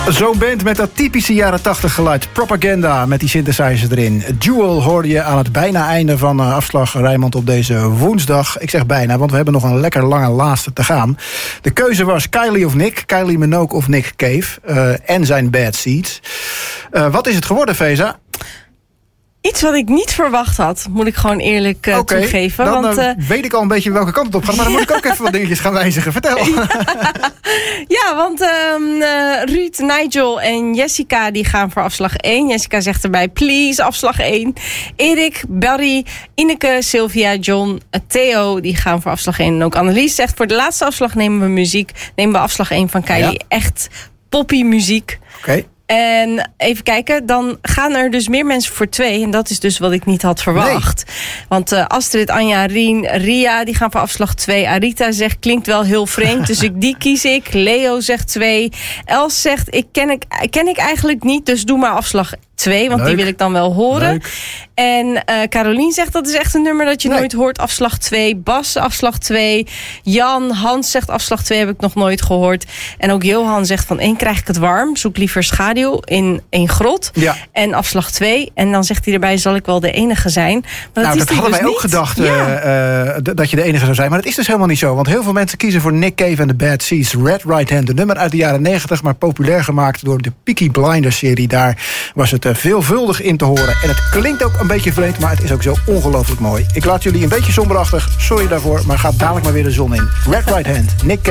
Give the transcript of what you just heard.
Zo'n band met dat typische jaren 80 geluid. Propaganda met die synthesizers erin. Jewel hoorde je aan het bijna einde van afslag Rijnmond op deze woensdag. Ik zeg bijna, want we hebben nog een lekker lange laatste te gaan. De keuze was Kylie of Nick, Kylie Minogue of Nick Cave. En zijn Bad Seeds. Wat is het geworden, Feza? Iets wat ik niet verwacht had, moet ik gewoon eerlijk toegeven. Dan weet ik al een beetje welke kant het op gaat. Maar dan moet ik ook even wat dingetjes gaan wijzigen. Vertel. Ja, want Ruud, Nigel en Jessica die gaan voor afslag 1. Jessica zegt erbij, please, afslag 1. Erik, Barry, Ineke, Sylvia, John, Theo, die gaan voor afslag 1. En ook Annelies zegt, voor de laatste afslag nemen we afslag 1 van Kylie. Ja. Echt poppy muziek. Oké. En even kijken, dan gaan er dus meer mensen voor 2. En dat is dus wat ik niet had verwacht. Nee. Want Astrid, Anja, Rien, Ria, die gaan voor afslag 2. Arita zegt, klinkt wel heel vreemd, dus die kies ik. Leo zegt 2. Els zegt, ken ik eigenlijk niet, dus doe maar afslag 2, want die wil ik dan wel horen. Leuk. En Carolien zegt, dat is echt een nummer dat je nooit hoort. Afslag 2. Bas, afslag 2. Jan, Hans zegt, afslag 2 heb ik nog nooit gehoord. En ook Johan zegt, van 1 krijg ik het warm. Zoek liever schaduw in 1 grot. Ja. En afslag 2. En dan zegt hij erbij, zal ik wel de enige zijn. Maar dat hadden wij ook gedacht, dat je de enige zou zijn. Maar dat is dus helemaal niet zo. Want heel veel mensen kiezen voor Nick Cave en The Bad Seeds. Red Right Hand, een nummer uit de jaren 90... maar populair gemaakt door de Peaky Blinders-serie. Daar was het veelvuldig in te horen. En het klinkt ook een beetje vreemd, maar het is ook zo ongelooflijk mooi. Ik laat jullie een beetje somberachtig, sorry daarvoor, maar gaat dadelijk maar weer de zon in. Red Right Hand, Nick Cave.